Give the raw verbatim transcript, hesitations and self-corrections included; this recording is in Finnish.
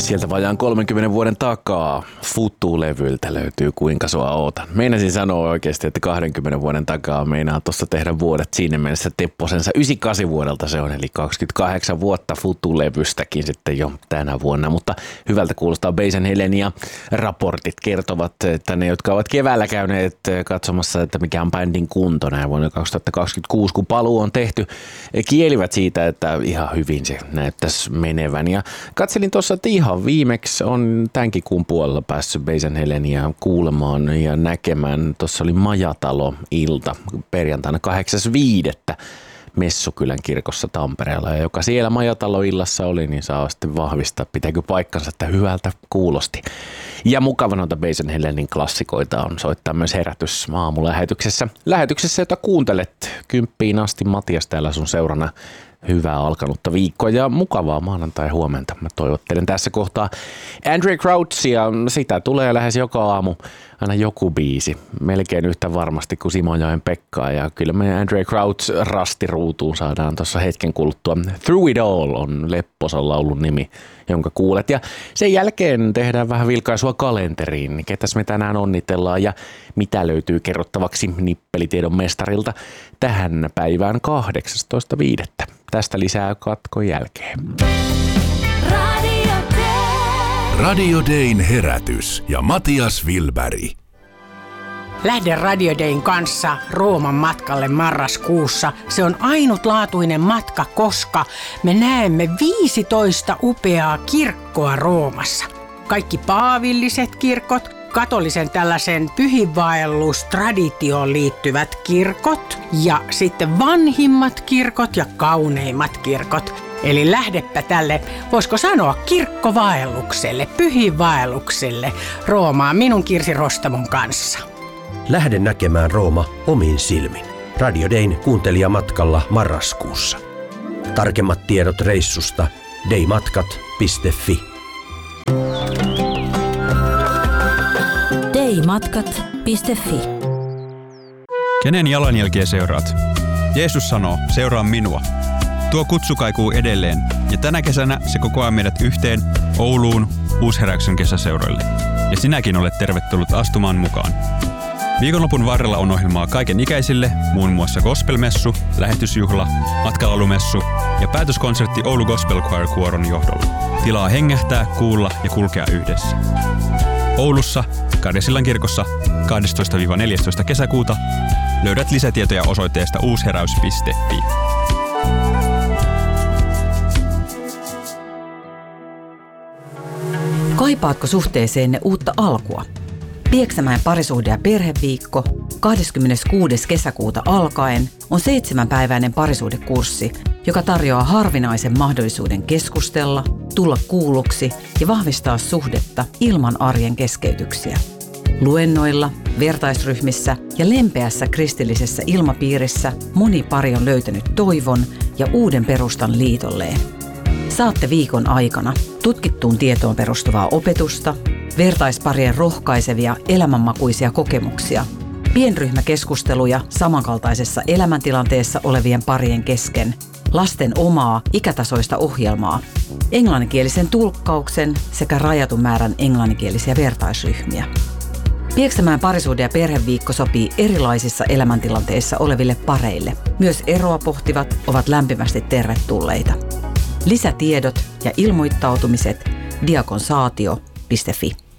Sieltä vajaan kolmenkymmenen vuoden takaa Futu-levyltä löytyy Kuinka sua ootan. Meinasin sanoa oikeasti, että kahdenkymmenen vuoden takaa meinaa tuossa tehdä vuodet siinä mielessä Tepposensa yhdeksänkymmentäkahdeksan vuodelta se on, eli kaksikymmentäkahdeksan vuotta Futu-levystäkin sitten jo tänä vuonna, mutta hyvältä kuulostaa Basen Helen ja raportit kertovat, että ne, jotka ovat keväällä käyneet katsomassa, että mikä on bändin kunto näin vuonna kaksituhattakaksikymmentäkuusi, kun paluu on tehty, kielivät siitä, että ihan hyvin se näyttäisi menevän. Ja katselin tuossa, että ihan viimeksi on tämänkin kuun puolella päässyt Basen Helenia kuulemaan ja näkemään. Tuossa oli Majatalo-ilta perjantaina kahdeksas viidettä Messukylän kirkossa Tampereella. Ja joka siellä Majatalo-illassa oli, niin saa sitten vahvistaa, pitääkö paikkansa, että hyvältä kuulosti. Ja mukava noita Basen Helenin klassikoita on soittaa myös herätys aamulähetyksessä. Lähetyksessä, jota kuuntelet kymppiin asti. Matias täällä sun seurana. Hyvää alkanutta viikkoa ja mukavaa maanantai huomenta. Mä toivottelen tässä kohtaa Andraé Crouchia. Sitä tulee lähes joka aamu aina joku biisi. Melkein yhtä varmasti kuin Simojoen Pekkaa. Ja kyllä me Andraé Crouch rastiruutuun saadaan tuossa hetken kuluttua. Through It All on Lepposan laulun nimi, jonka kuulet. Ja sen jälkeen tehdään vähän vilkaisua kalenteriin. Ketäs me tänään onnitellaan ja mitä löytyy kerrottavaksi nippelitiedon mestarilta tähän päivään kahdeksastoista viidettä. Tästä lisää katkon jälkeen. Radio Day. Radio Dayn herätys ja Matias Wilberg. Lähde Radio Dayn kanssa Rooman matkalle marraskuussa. Se on ainutlaatuinen matka, koska me näemme viisitoista upeaa kirkkoa Roomassa. Kaikki paavilliset kirkot, katolisen tällaisen pyhinvaellustraditioon liittyvät kirkot ja sitten vanhimmat kirkot ja kauneimmat kirkot. Eli lähdepä tälle, voisiko sanoa kirkkovaellukselle, pyhinvaellukselle Roomaan minun Kirsi Rostamon kanssa. Lähde näkemään Rooma omin silmin. Radio Dayn kuuntelijamatkalla marraskuussa. Tarkemmat tiedot reissusta daymatkat piste fi. daymatkat piste fi. Kenen jalanjälkiä seuraat? Jeesus sanoo, seuraa minua. Tuo kutsu kaikuu edelleen, ja tänä kesänä se kokoaa meidät yhteen Ouluun Uusheräyksen kesäseuroille. Ja sinäkin olet tervetullut astumaan mukaan. Viikonlopun varrella on ohjelmaa kaiken ikäisille, muun muassa gospelmessu, lähetysjuhla, matkalaulumessu ja päätöskonsertti Oulu Gospel Choir Kuoron johdolla. Tilaa hengähtää, kuulla ja kulkea yhdessä. Oulussa, Karjasillan kirkossa kahdestoista neljästoista kesäkuuta. Löydät lisätietoja osoitteesta uusheräys piste fi. Kaipaatko suhteeseenne uutta alkua? Pieksämäen parisuhde- ja perheviikko kahdeskymmeneskuudes kesäkuuta alkaen on seitsemänpäiväinen parisuhdekurssi, joka tarjoaa harvinaisen mahdollisuuden keskustella, tulla kuulluksi ja vahvistaa suhdetta ilman arjen keskeytyksiä. Luennoilla, vertaisryhmissä ja lempeässä kristillisessä ilmapiirissä moni pari on löytänyt toivon ja uuden perustan liitolleen. Saatte viikon aikana tutkittuun tietoon perustuvaa opetusta, vertaisparien rohkaisevia elämänmakuisia kokemuksia, pienryhmäkeskusteluja samankaltaisessa elämäntilanteessa olevien parien kesken, lasten omaa ikätasoista ohjelmaa, englanninkielisen tulkkauksen sekä rajatun määrän englanninkielisiä vertaisryhmiä. Pieksämäen parisuhde- ja perheviikko sopii erilaisissa elämäntilanteissa oleville pareille. Myös eroa pohtivat ovat lämpimästi tervetulleita. Lisätiedot ja ilmoittautumiset diakonsaatio piste fi.